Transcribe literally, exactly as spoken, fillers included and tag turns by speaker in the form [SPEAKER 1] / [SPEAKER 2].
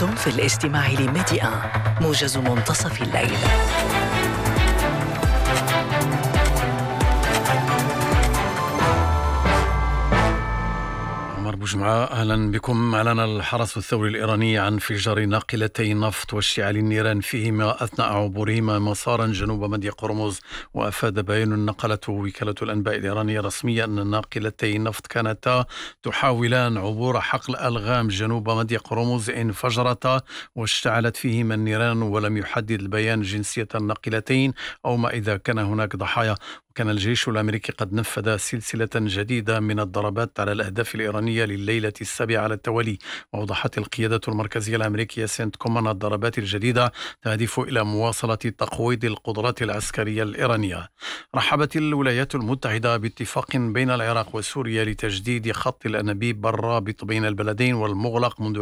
[SPEAKER 1] أنتم في الاستماع لميديا موجز منتصف الليل.
[SPEAKER 2] عمر بوجمعة، أهلا بكم. أعلن الحرس الثوري الإيراني عن انفجار ناقلتي نفط واشتعال النيران فيهما أثناء عبورهما مسارا جنوب مدينة قرمز. وأفاد بيان نقلته وكالة الأنباء الإيرانية الرسمية أن الناقلتي نفط كانتا تحاولان عبور حقل ألغام جنوب مدينة قرمز انفجرتا واشتعلت فيهما النيران، ولم يحدد البيان جنسية الناقلتين أو ما إذا كان هناك ضحايا. كان الجيش الأمريكي قد نفذ سلسلة جديدة من الضربات على الأهداف الإيرانية لليلة السابعة على التوالي. وأوضحت القيادة المركزية الأمريكية سنتكوم أن الضربات الجديدة تهدف إلى مواصلة تقويض القدرات العسكرية الإيرانية. رحبت الولايات المتحدة باتفاق بين العراق وسوريا لتجديد خط الأنابيب الرابط بين البلدين والمغلق منذ